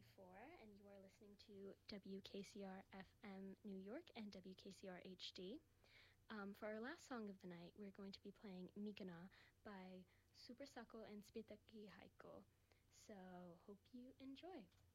104, and you are listening to WKCR FM New York and WKCR HD. For our last song of the night, we're going to be playing Migana by Super Sako and Spitaki Haiko. So, hope you enjoy.